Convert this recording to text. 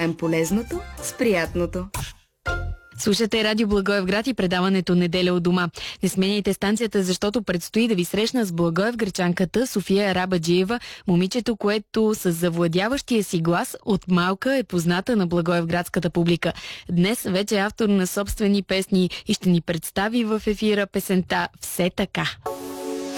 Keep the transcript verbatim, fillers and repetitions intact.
съчетаем полезното с приятното. Слушате Радио Благоевград и предаването Неделя у дома. Не сменяйте станцията, защото предстои да ви срещна с благоевграчанката София Рабаджиева, момичето, което с завладяващия си глас от малка е позната на благоевградската публика. Днес вече е автор на собствени песни и ще ни представи в ефира песента "Все така".